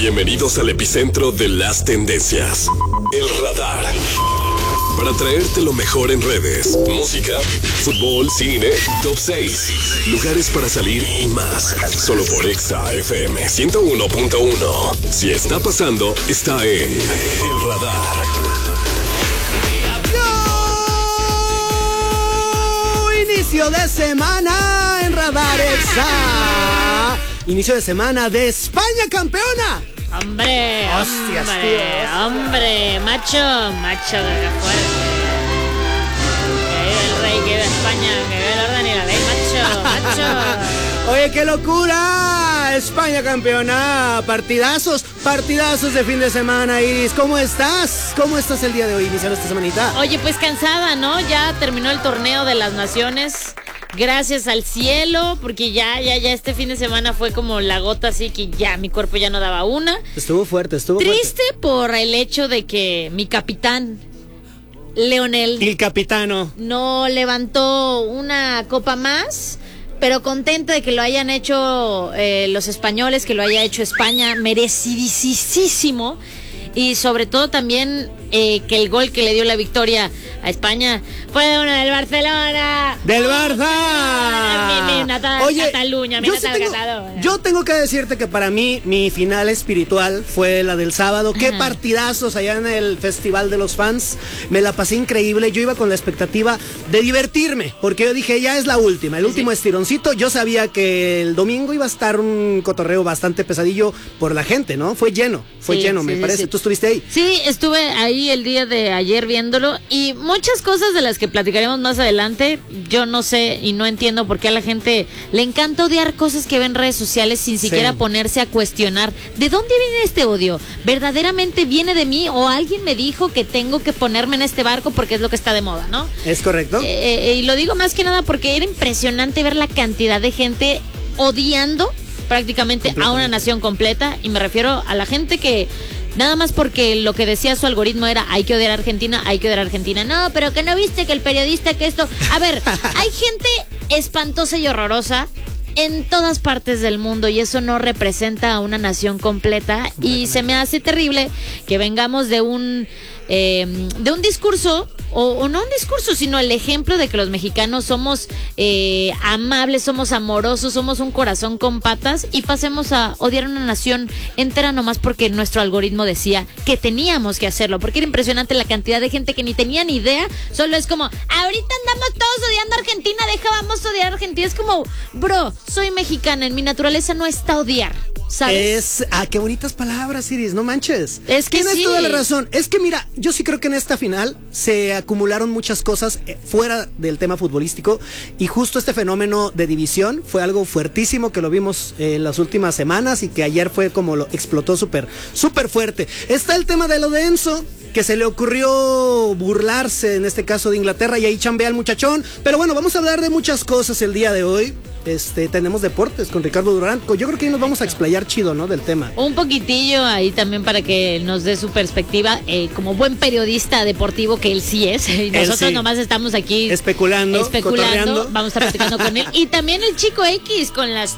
Bienvenidos al epicentro de las tendencias. El Radar. Para traerte lo mejor en redes, música, fútbol, cine, top 6, lugares para salir y más. Solo por Exa FM 101.1. Si está pasando, está en El Radar. Inicio de semana en Radar Exa. Inicio de semana de España campeona. Hombre, Hostias, hombre, macho de la fuerte. Que vive el rey, que vive España, que vive el orden y la ley, macho. Oye, qué locura. España campeona. Partidazos de fin de semana, Iris. ¿Cómo estás? ¿Cómo estás el día de hoy, iniciando esta semanita? Oye, pues cansada, ¿no? Ya terminó el torneo de las naciones. Gracias al cielo, porque ya este fin de semana fue como la gota, así que ya mi cuerpo ya no daba una. Estuvo fuerte. Triste por el hecho de que mi capitán, Leonel, El capitano, no levantó una copa más, pero contenta de que lo hayan hecho los españoles, que lo haya hecho España, merecidísimo. Y sobre todo también que el gol que le dio la victoria a España fue uno del Barcelona. ¡Del Barça! Oye, Cataluña, yo tengo que decirte que para mí mi final espiritual fue la del sábado. Qué partidazos allá en el Festival de los Fans. Me la pasé increíble. Yo iba con la expectativa de divertirme, porque yo dije, ya es la última, el último estironcito. Yo sabía que el domingo iba a estar un cotorreo bastante pesadillo por la gente, ¿no? Fue lleno, me parece. Sí. ¿Tú estuviste ahí? Sí, estuve ahí el día de ayer viéndolo, y muchas cosas de las que platicaremos más adelante. Yo no sé y no entiendo por qué a la gente le encanta odiar cosas que ve en redes sociales sin siquiera ponerse a cuestionar de dónde viene este odio. ¿Verdaderamente viene de mí o alguien me dijo que tengo que ponerme en este barco porque es lo que está de moda, ¿no? ¿Es correcto? Y lo digo más que nada porque era impresionante ver la cantidad de gente odiando prácticamente a una nación completa, y me refiero a la gente que nada más porque lo que decía su algoritmo era hay que odiar a Argentina. No, pero que no viste que el periodista que esto... A ver, hay gente espantosa y horrorosa en todas partes del mundo, y eso no representa a una nación completa. Y se me hace terrible que vengamos de un discurso, o no un discurso, sino el ejemplo de que los mexicanos somos amables, somos amorosos, somos un corazón con patas, y pasemos a odiar a una nación entera nomás porque nuestro algoritmo decía que teníamos que hacerlo, porque era impresionante la cantidad de gente que ni tenía ni idea. Solo es como, ahorita andamos todos odiando a Argentina, vamos a odiar a Argentina. Es como, bro, soy mexicana, en mi naturaleza no está odiar, ¿sabes? Qué bonitas palabras, Iris, no manches. Es que tienes sí. toda la razón. Es que mira, yo sí creo que en esta final se acumularon muchas cosas fuera del tema futbolístico, y justo este fenómeno de división fue algo fuertísimo que lo vimos en las últimas semanas, y que ayer fue como lo explotó súper fuerte. Está el tema de lo de Enzo, que se le ocurrió burlarse en este caso de Inglaterra, y ahí chambea el muchachón. Pero bueno, vamos a hablar de muchas cosas el día de hoy. Tenemos deportes con Ricardo Durán. Yo creo que ahí nos vamos a explayar chido, ¿no? Del tema. Un poquitillo ahí también para que nos dé su perspectiva como buen periodista deportivo que él sí es. Y nosotros nomás estamos aquí especulando. Vamos a estar platicando con él. Y también el Chico X con las...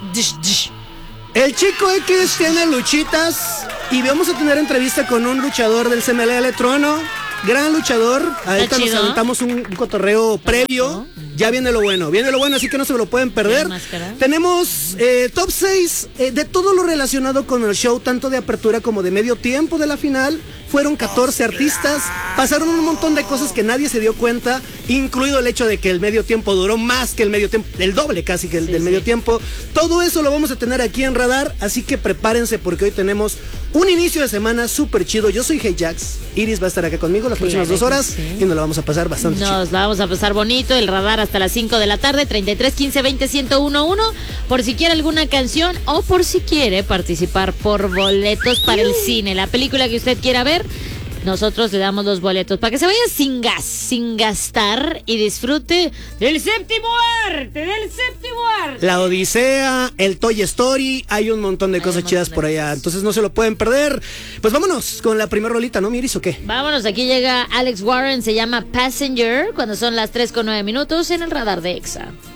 El Chico X tiene luchitas, y vamos a tener entrevista con un luchador del CMLL Trono. Gran luchador. Ahorita nos aventamos un cotorreo previo. Ya viene lo bueno, así que no se lo pueden perder. Tenemos top 6 de todo lo relacionado con el show, tanto de apertura como de medio tiempo de la final. Fueron 14 artistas, pasaron un montón de cosas que nadie se dio cuenta, incluido el hecho de que el medio tiempo duró más que el medio tiempo, el doble casi que el del medio tiempo. Todo eso lo vamos a tener aquí en Radar, así que prepárense porque hoy tenemos un inicio de semana súper chido. Yo soy Hey Jax, Iris va a estar acá conmigo las próximas 2 horas y nos la vamos a pasar bastante chido. Nos la vamos a pasar bonito, el Radar hasta las 5 de la tarde, 33 15 20 1011, por si quiere alguna canción o por si quiere participar por boletos para el cine, la película que usted quiera ver. Nosotros le damos los boletos para que se vaya sin gastar y disfrute del séptimo arte, La Odisea, el Toy Story, hay un montón de cosas chidas por allá, entonces no se lo pueden perder. Pues vámonos con la primera rolita, ¿no, Miris, o qué? Vámonos, aquí llega Alex Warren, se llama Passenger, cuando son las 3:09 en el Radar de Exa.